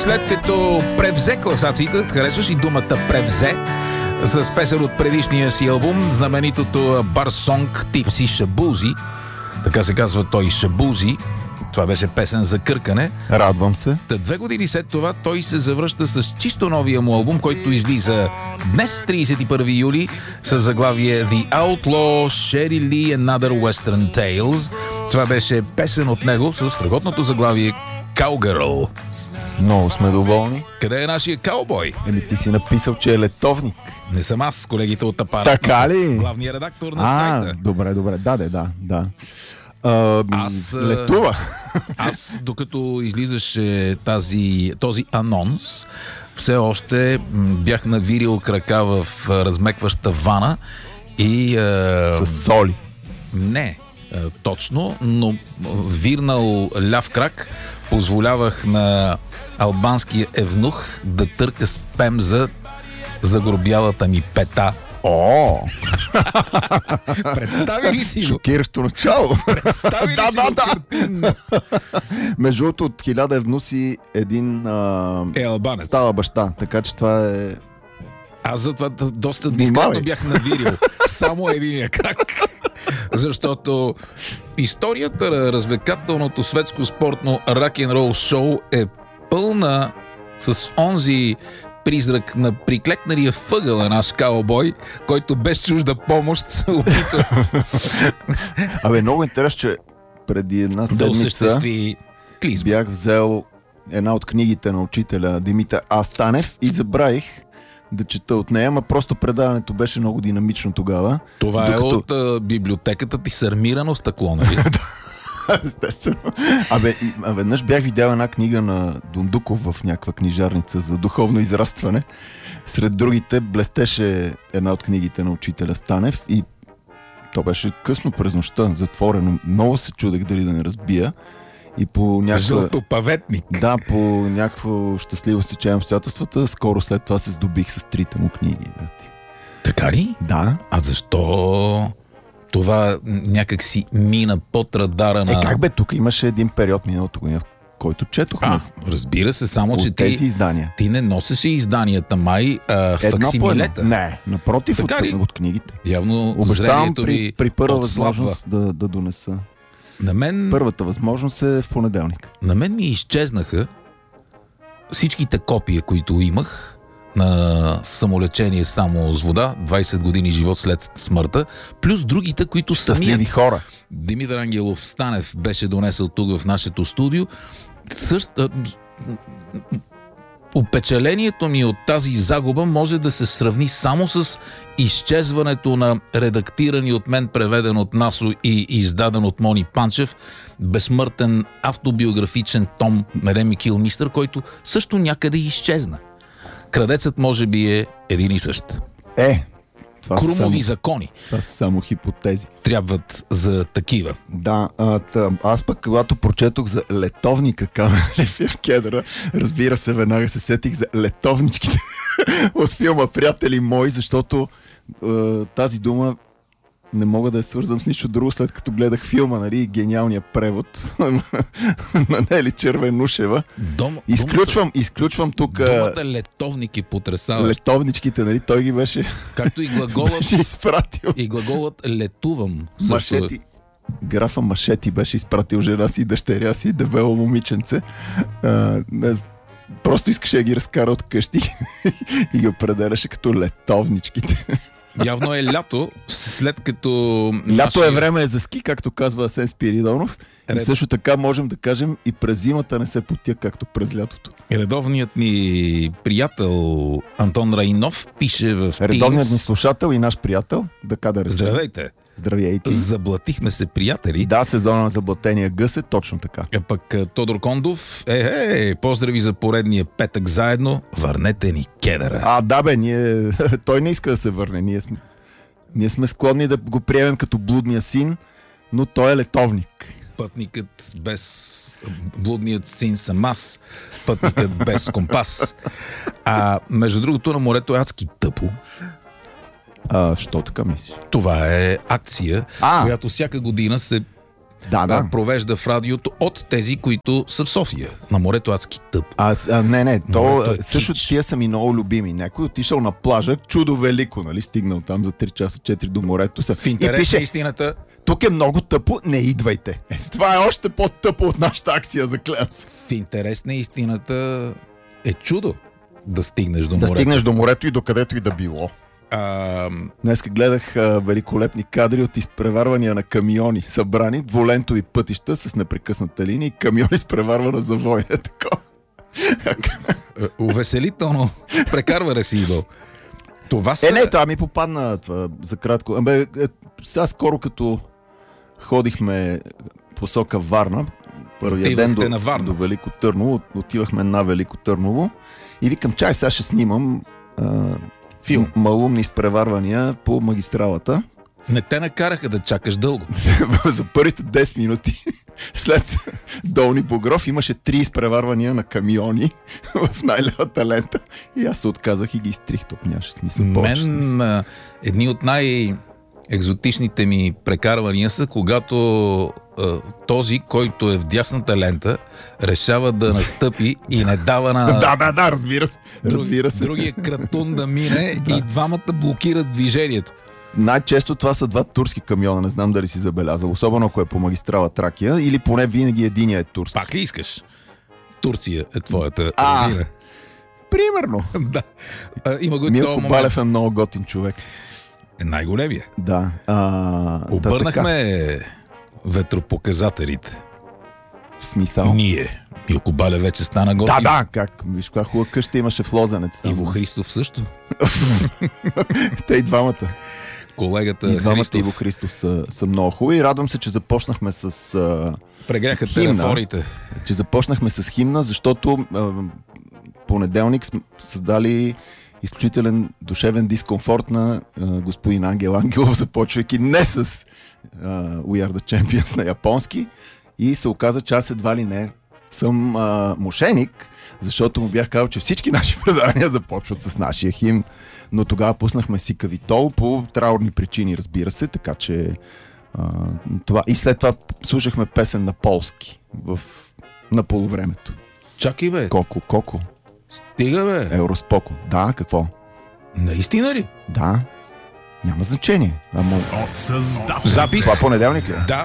след като превзе класациите, харесваш и думата превзе, с песен от предишния си албум, знаменитото бар-сонг Типси Шабузи. Така се казва той, Шабузи. Това беше песен за къркане. Радвам се. 2 години след това той се завръща с чисто новия му албум, който излиза днес, 31 юли, с заглавие The Outlaw Sherry Lee and Other Western Tales. Това беше песен от него с страхотното заглавие Cowgirl. Много сме доволни. Къде е нашия каубой? Ти си написал, че е летовник. Не съм аз, колегите от апарата. Така ли? Главният редактор на сайта. Добре. Да. Летува. Аз, докато излизаше този анонс, все още бях навирил крака в размекваща вана и... С соли. Не, точно, но вирнал ляв крак позволявах на албанския евнух да търка с пемза загробялата ми пета. О! Представи ли си го? Шокиращо начало. Представи ли си го картинно? Между другото, от 1000 евнуси един албанец. Става баща, така че това е... Аз затова доста дискретно бях навирил само единия крак. Защото историята, развлекателното светско-спортно рак-н-рол шоу е пълна с онзи призрак на приклекналия въгъла наш каубой, който без чужда помощ се опита много интересно, че преди една седмица бях взел една от книгите на учителя Димитър А. Станев и забравих да чета от нея, ама просто предаването беше много динамично тогава. Това е от библиотеката ти с армирано стъкло, нали? Естествено. Веднъж бях видял една книга на Дундуков в някаква книжарница за духовно израстване. Сред другите блестеше една от книгите на учителя Станев и то беше късно през нощта, затворено. Много се чудех дали да не разбия. И по жълтопаветник. Да, по някакво щастливо стечение на обстоятелствата, скоро след това се здобих с 3-те му книги. Така ли? Да. А защо това някак си мина под радара на... Как бе, тук имаше един период миналата година, който четохме. Разбира се, само че тези издания. Ти не носеше изданията май, факсимилета. Не, напротив, от книгите. Явно обещавам при първа възможност да донеса. На мен... Първата възможност е в понеделник. На мен ми изчезнаха всичките копия, които имах на самолечение само с вода, 20 години живот след смъртта, плюс другите, които щастливи хора. Димитър Ангелов Станев беше донесъл тук в нашето студио. Опечалението ми от тази загуба може да се сравни само с изчезването на редактирани от мен, преведен от Насо и издаден от Мони Панчев безсмъртен автобиографичен том на Реми Килмистър, който също някъде изчезна. Крадецът може би е един и същ. Крумови закони. Това са само хипотези. Трябват за такива. Да, аз пък когато прочетох за летовника Камелев в кедъра, разбира се, веднага се сетих за летовничките от филма Приятели мои, защото тази дума не мога да я свързвам с нищо друго, след като гледах филма, нали, гениалния превод на Нели Червенушева. Изключвам тук... Думата летовник е потресаващ. Летовничките, нали, той ги беше... Както и глаголът... беше изпратил. И глаголът летувам. Машети. Графа Машети беше изпратил жена си и дъщеря си, дебело момиченце. Просто искаше да ги разкара от къщи и ги определяше като летовничките. Явно е лято, след като... Лято е време за ски, както казва Асен Спиридонов. И също така можем да кажем и през зимата не се потия, както през лятото. Редовният ни приятел Антон Райнов пише в Teams... Редовният ни слушател и наш приятел, да речем. Здравейте! Здравейте! Заблатихме се, приятели. Да, сезона на заблатения гъс е точно така. Пък Тодор Кондов, поздрави за поредния петък заедно, върнете ни кедъра. Да бе, той не иска да се върне, ние сме склонни да го приемем като блудния син, но той е летовник. Пътникът без... Блудният син съм аз, пътникът без компас. Между другото, на морето е адски тъпо. Що така мислиш? Това е акция, която всяка година се провежда в радиото от тези, които са в София. На морето адски тъп. Не. Също тия са ми много любими. Някой отишъл на плажа, чудо велико, нали? Стигнал там за 3 часа, 4 до морето. В интерес на истината. Тук е много тъпо, не идвайте. Това е още по-тъпо от нашата акция, заклевам се. В интерес на истината е чудо да стигнеш до морето. Да стигнеш до морето и до където и да било. Днеска гледах великолепни кадри от изпреварвания на камиони, събрани, двулентови пътища с непрекъсната линия и камиони с преварвана завоя. Такова. Увеселително прекарване си идол. Това ми попадна това, за кратко. Сега скоро като ходихме посока Варна, първия ден до Велико Търново, отивахме на Велико Търново и викам, сега ще снимам филм. Малумни изпреварвания по магистралата. Не те накараха да чакаш дълго. За първите 10 минути след Долни Богров имаше 3 изпреварвания на камиони в най-левата лента и аз се отказах и ги изтрих. Топ нямаше смисъл. Мен едни от най-екзотичните ми прекарвания са, когато този, който е в дясната лента, решава да настъпи и не дава на... Да, разбира се. Другия кратун да мине и двамата блокират движението. Най-често това са 2 турски камиона, не знам дали си забелязал, особено ако е по магистрала Тракия, или поне винаги единия е турски. Пак ли искаш? Турция е твоята родина. Примерно. Да. Има го Милко Балев е много готин човек. Е най-големия. Да. Обърнахме ветропоказателите. В смисъл? Ние. Милко Балев вече стана готин. Да, как? Виж, каква хубава къща имаше в Лозенец. Иво Христов също. Те и двамата. Колегата и двамата Христов. Иво Христов са много хубави. Радвам се, че започнахме с прегряха телефоните. Че започнахме с химна, защото понеделник създали изключителен душевен дискомфорт на господин Ангел Ангелов, започвайки не с We Are The Champions на японски, и се оказа, че аз едва ли не съм мошеник, защото му бях казал, че всички наши предавания започват с нашия химн, но тогава пуснахме си Кавитол по траурни причини, разбира се, така че това. И след това слушахме песен на полски на полувремето. Чакай, бе. Коко. Стига, бе. Евроспоко. Да, какво? Наистина ли? Да. Няма значение. Запис. Това понеделник ли? Да.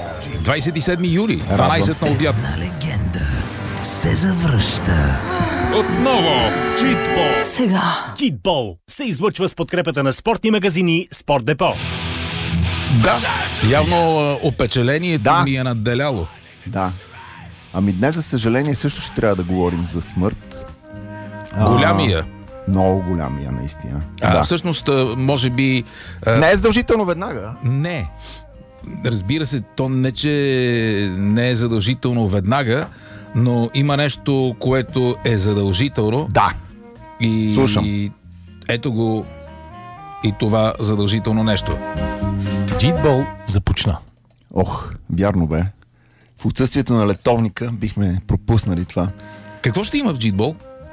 27 юли, 12 на обяд. Една легенда се завръща. Отново Читбол. Сега Читбол се излъчва с подкрепата на спортни магазини Спорт Депо. Да, явно опечалението ми е надделяло. Да. Ами днес, за съжаление, също ще трябва да говорим за смърт. Голямия. Много голямия, наистина. Всъщност, може би... Не е задължително веднага. Не. Разбира се, то не, че не е задължително веднага, но има нещо, което е задължително. Да. И слушам. Ето го и това задължително нещо. Джитбол започна. Вярно бе. В отсъствието на летовника бихме пропуснали това. Какво ще има в джитбол?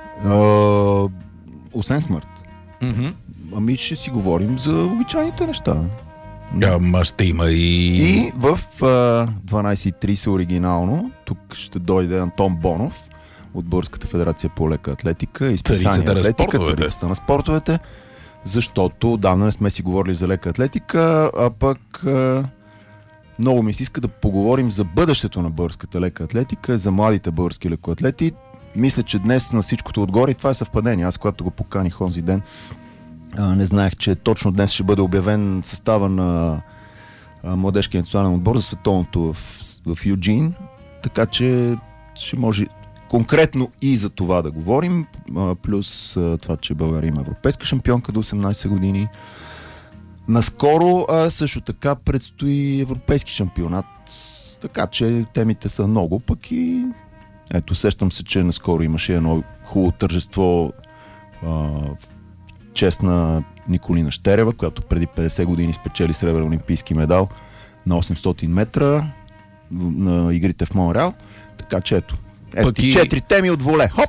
Освен смърт. Ами ще си говорим за обичайните неща. Ама ще има И в 12:30 оригинално тук ще дойде Антон Бонов от Българската федерация по лека атлетика и списание Атлетика, царицата на спортовете, защото отдавна не сме си говорили за лека атлетика, а пък много ми се иска да поговорим за бъдещето на българската лека атлетика, за младите български лекоатлети. Мисля, че днес на всичкото отгоре, и това е съвпадение. Аз, когато го поканих онзи ден, не знаех, че точно днес ще бъде обявен състава на младежкия национален отбор за световното в Юджин, така че ще може конкретно и за това да говорим, плюс това, че България има европейска шампионка до 18 години. Наскоро също така предстои европейски шампионат, така че темите са много, пък и ето, сещам се, че наскоро имаше едно хубаво тържество в чест на Николина Щерева, която преди 50 години спечели сребърен олимпийски медал на 800 метра на игрите в Монреал. Така че ето 4 теми от воле. Хоп!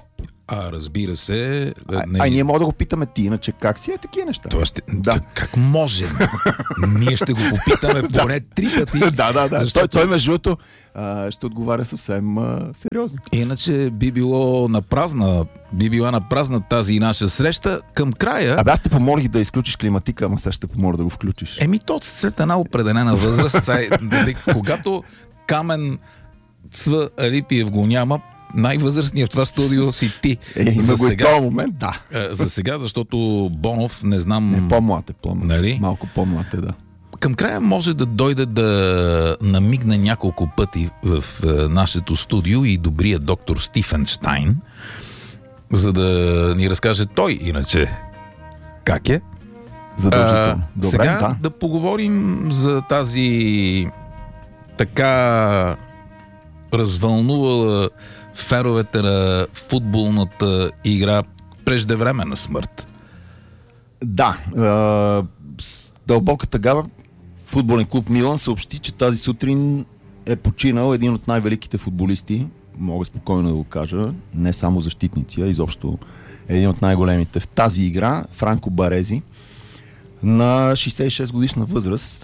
Разбира се. Ние можем да го питаме ти, иначе как си такива неща? Това как можем? Ние ще го попитаме поне 3 пъти. Да. Защото... Той между другото ще отговаря съвсем сериозно. Иначе би била на празна тази наша среща. Към края... Аз те помолих да изключиш климатика, ама сега ще помоля да го включиш. То след една определена възраст, когато Камен Цва Алипиев го няма, най-възрастният в това студио си ти. Има го и този момент, да. За сега, защото Бонов, не знам... Не, по-млад е. Нали? Малко по-млад е, да. Към края може да дойде да намигне няколко пъти в нашето студио и добрият доктор Стифенштайн, за да ни разкаже той, иначе, как е. Задължително. Добре, сега да поговорим за тази така развълнувала феновете на футболната игра преждевременна смърт. Да. С дълбока тъгава футболен клуб Милан съобщи, че тази сутрин е починал един от най-великите футболисти, мога спокойно да го кажа, не само защитници, а изобщо един от най-големите в тази игра, Франко Барези, на 66 годишна възраст.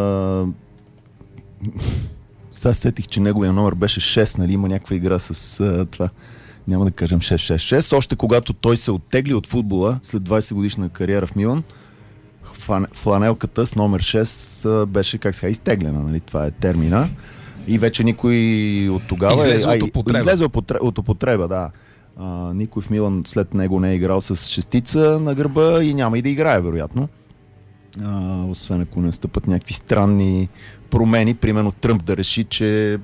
Сега сетих, че неговия номер беше 6, нали, има някаква игра с това, няма да кажем 6-6-6. Още когато той се оттегли от футбола след 20 годишна кариера в Милан, фланелката с номер 6 беше, как сега, изтеглена, нали, това е термина. И вече никой от тогава... Излезе от употреба, да. Никой в Милан след него не е играл с шестица на гърба и няма и да играе, вероятно. Освен ако не настъпат някакви странни промени, примерно Тръмп да реши, че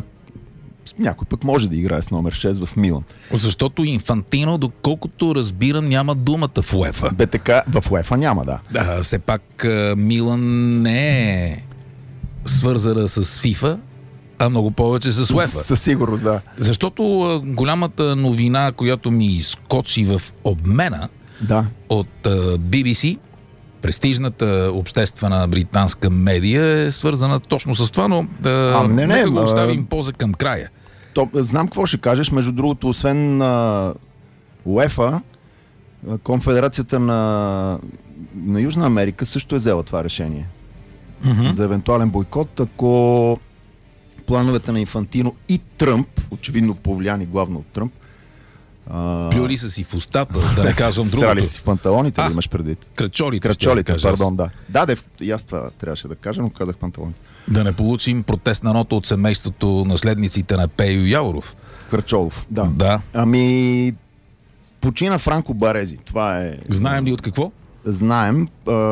някой пък може да играе с номер 6 в Милан. Защото Инфантино, доколкото разбирам, няма думата в УЕФА. БТК в УЕФА няма, да. Все пак Милан не е свързана с ФИФА, а много повече с УЕФА. Със сигурност, да. Защото голямата новина, която ми изкочи в обмена от BBC, престижната обществена британска медия, е свързана точно с това, но нека го оставим по-за към края. Знам какво ще кажеш. Между другото, освен УЕФА, Конфедерацията на Южна Америка също е взела това решение. За евентуален бойкот, ако плановете на Инфантино и Тръмп, очевидно повлияни главно от Тръмп, плюли са си в устата, да не казвам другото. Срали си в панталоните, да имаш предвид. Крачолите, пардон, да. Да, и аз това трябваше да кажа, но казах панталоните. Да не получим протестна нота от семейството наследниците на Пейо Яуров. Крачолов, да. Ами, почина Франко Барези. Това е... Знаем ли от какво? Знаем.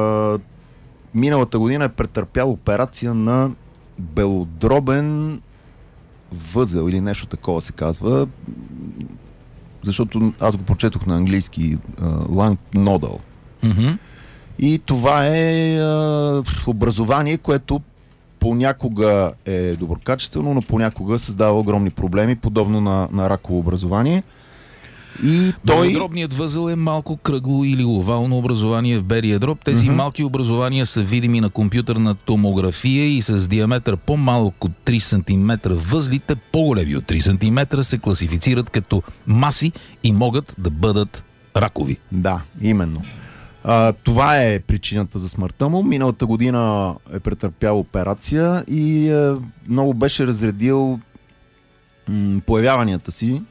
Миналата година е претърпял операция на белодробен възел или нещо такова се казва. Защото аз го прочетох на английски, lung nodal. И това е образование, което понякога е доброкачествено, но понякога създава огромни проблеми, подобно на раково образование. И Белодробният възел е малко кръгло или овално образование в белия дроб. Тези малки образования са видими на компютърна томография и с диаметър по-малък от 3 см. Възлите, по-големи от 3 см, се класифицират като маси и могат да бъдат ракови. Да, именно. Това е причината за смъртта му. Миналата година е претърпял операция и много беше разредил появяванията си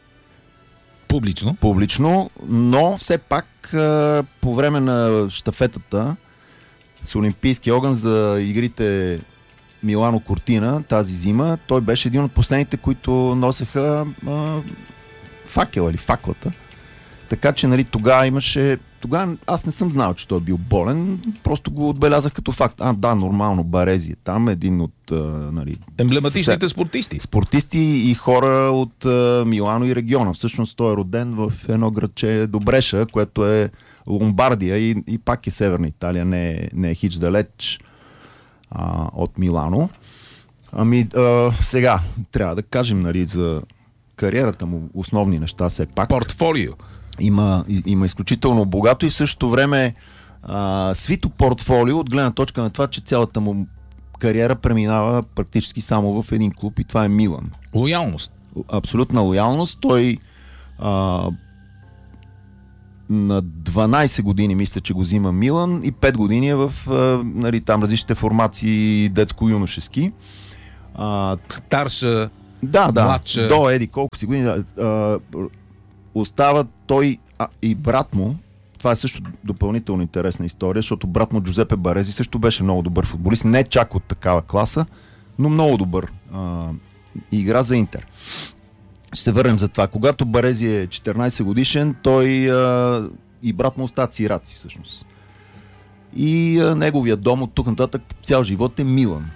публично, но все пак по време на щафетата с Олимпийския огън за игрите Милано Кортина тази зима, той беше един от последните, които носеха факела или факлата. Така че, нали, тогава аз не съм знал, че той е бил болен, просто го отбелязах като факт. Да, нормално, Барези е там, един от емблематичните спортисти. Спортисти и хора от Милано и региона. Всъщност той е роден в едно градче Добреша, което е Ломбардия и пак е Северна Италия, не е хич далеч от Милано. Сега трябва да кажем, нали, за кариерата му основни неща все пак. Портфолио. Има изключително богато и в същото време свито портфолио от гледна точка на това, че цялата му кариера преминава практически само в един клуб и това е Милан. Лоялност. Абсолютна лоялност. Той на 12 години мисля, че го взима Милан и 5 години е в нали, там различните формации детско-юношески. Старша, да, младша. До еди колко си години. Остава той и брат му. Това е също допълнително интересна история, защото брат му Джузепе Барези също беше много добър футболист. Не чак от такава класа, но много добър. Игра за Интер. Ще се върнем за това. Когато Барези е 14 годишен, той и брат му остават сираци всъщност. И неговия дом от тук нататък цял живот е Милан.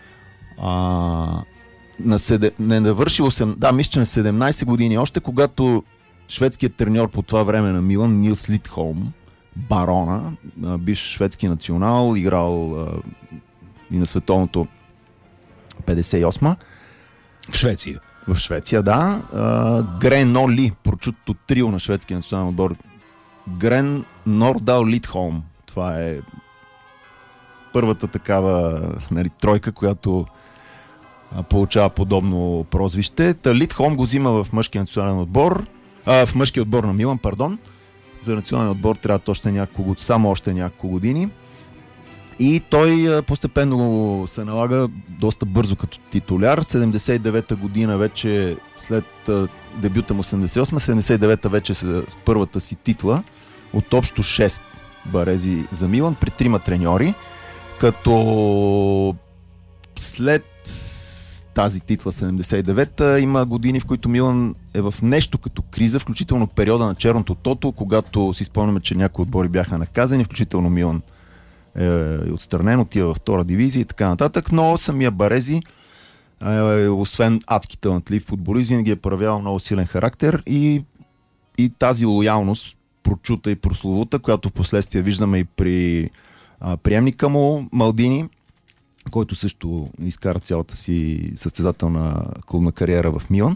Не навърши 8... Да, мисля, че на 17 години, още когато шведският треньор по това време на Милан, Нилс Лидхолм, барона, бивш шведски национал, играл и на световното 58 В Швеция, да. Грен Оли, прочутото трио на шведския национален отбор. Грен Нордал Лидхолм. Това е първата такава, нали, тройка, която получава подобно прозвище. Лидхолм го взима в мъжкия национален отбор. В мъжкия отбор на Милан, пардон. За национален отбор трябва само още няколко години. И той постепенно се налага доста бързо като титуляр. 79-та година вече, след дебюта му 78-79-та вече с първата си титла от общо 6 Барези за Милан при 3 треньори, като след тази титла 79-та има години, в които Милан е в нещо като криза, включително периода на черното тото, когато си спомняме, че някои отбори бяха наказани, включително Милан е отстранен, отива във втора дивизия и така нататък, но самия Барези, освен адски талантлив футболист, винаги е проявявал много силен характер и тази лоялност, прочута и прословута, която в последствие виждаме и при приемника му Малдини, който също изкара цялата си състезателна клубна кариера в Милан.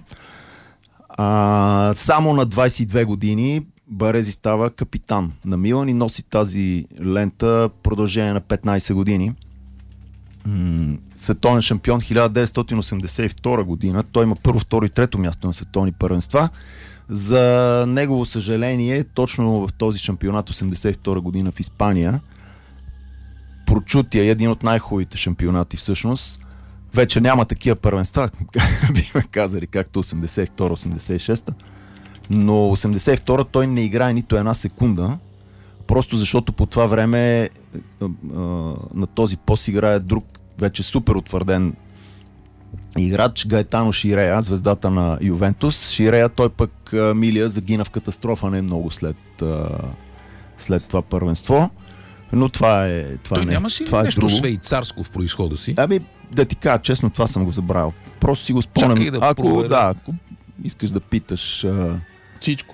Само на 22 години Барези става капитан на Милан и носи тази лента продължение на 15 години. Световен шампион 1982 година. Той има първо, второ и трето място на световни първенства. За негово съжаление, точно в този шампионат 82 година в Испания, прочутия един от най-хубавите шампионати всъщност, вече няма такива първенства, бихме казали, както 82-86, но 82-та той не играе нито една секунда, просто защото по това време на този пост играе друг, вече супер утвърден играч, Гаетано Ширея, звездата на Ювентус. Ширея, той пък Милия загина в катастрофа не много след това първенство. Но това е... Той нямаше ли нещо друго швейцарско в произхода си? Да ти кажа, честно, това съм го забравил. Просто си го спомням. Ако искаш да питаш... Чичко.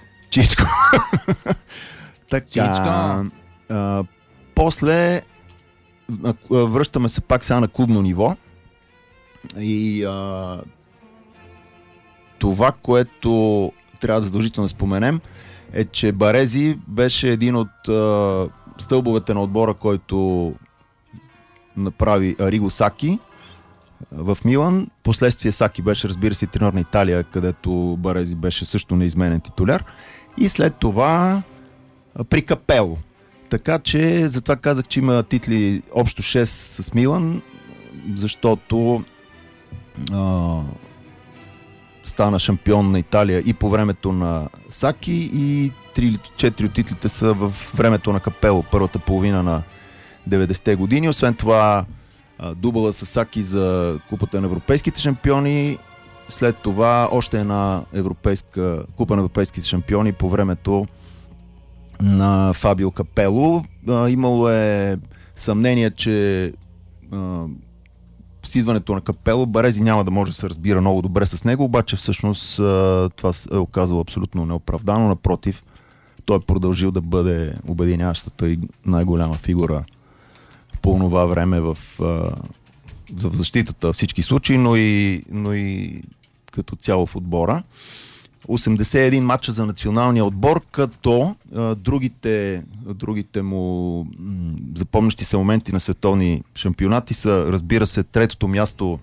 Така. После връщаме се пак сега на клубно ниво. И това, което трябва задължително да споменем, е, че Барези беше един от стълбовете на отбора, който направи Ариго Саки в Милан. Последствие Саки беше, разбира се, треньор на Италия, където Барези беше също неизменен титуляр. И след това при Капело. Така че, затова казах, че има титли общо 6 с Милан, защото стана шампион на Италия и по времето на Саки и 3-4 от титлите са в времето на Капело, първата половина на 90-те години. Освен това, дубъла с Саки за купата на европейските шампиони, след това още една купа на европейските шампиони по времето на Фабио Капело. Имало е съмнение, че с идването на Капело Барези няма да може да се разбира много добре с него, обаче всъщност това е оказало абсолютно неоправдано. Напротив, той е продължил да бъде обединяващата и най-голяма фигура по това време в защитата във всички случаи, но и като цяло в отбора. 81 матча за националния отбор, като другите му запомнящи се моменти на световни шампионати са, разбира се, третото място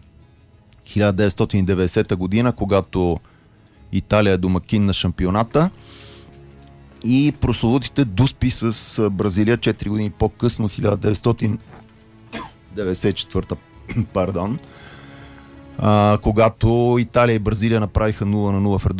1990 година, когато Италия е домакин на шампионата. и прословутите дуспи с Бразилия 4 години по-късно, 1994, пардон, когато Италия и Бразилия направиха 0-0 в редовно